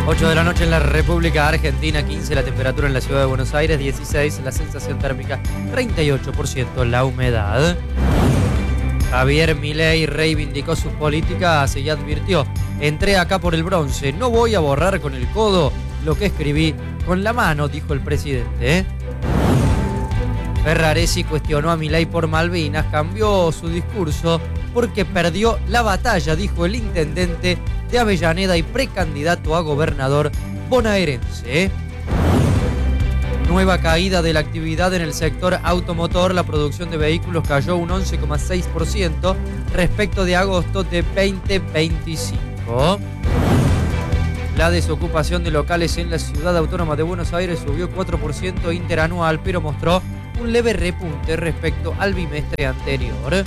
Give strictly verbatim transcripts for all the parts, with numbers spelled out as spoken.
ocho de la noche en la República Argentina, quince la temperatura en la ciudad de Buenos Aires, dieciséis la sensación térmica, treinta y ocho por ciento la humedad. Javier Milei reivindicó sus políticas y advirtió: entré acá por el bronce, no voy a borrar con el codo lo que escribí con la mano, dijo el presidente. ¿eh? Ferraresi cuestionó a Milei por Malvinas, cambió su discurso porque perdió la batalla, dijo el intendente de Avellaneda y precandidato a gobernador bonaerense. Nueva caída de la actividad en el sector automotor. La producción de vehículos cayó un once coma seis por ciento respecto de agosto de veinte veinticinco. La desocupación de locales en la ciudad autónoma de Buenos Aires subió cuatro por ciento interanual, pero mostró un leve repunte respecto al bimestre anterior.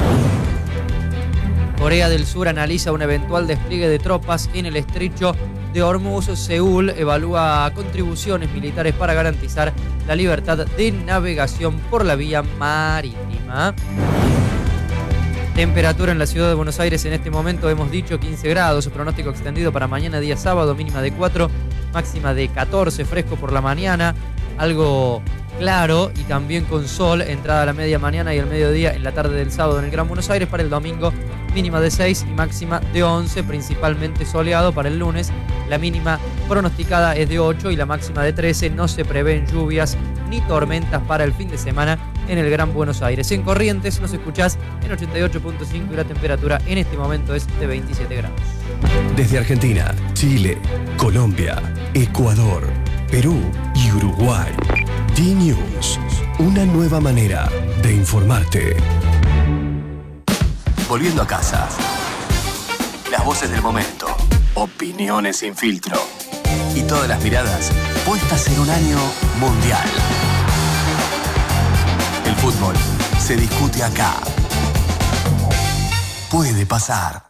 Corea del Sur analiza un eventual despliegue de tropas en el estrecho de Hormuz. Seúl evalúa contribuciones militares para garantizar la libertad de navegación por la vía marítima. Temperatura en la ciudad de Buenos Aires en este momento, hemos dicho quince grados. Pronóstico extendido para mañana día sábado, mínima de cuatro, máxima de catorce, fresco por la mañana, algo claro y también con sol, entrada a la media mañana y el mediodía en la tarde del sábado en el Gran Buenos Aires. Para el domingo, mínima de seis y máxima de once, principalmente soleado. Para el lunes, la mínima pronosticada es de ocho y la máxima de trece. No se prevén lluvias ni tormentas para el fin de semana en el Gran Buenos Aires. En Corrientes nos escuchás en ochenta y ocho punto cinco y la temperatura en este momento es de veintisiete grados. Desde Argentina, Chile, Colombia, Ecuador, Perú y Uruguay. D-News, una nueva manera de informarte. Volviendo a casa. Las voces del momento. Opiniones sin filtro. Y todas las miradas puestas en un año mundial. El fútbol se discute acá. Puede pasar.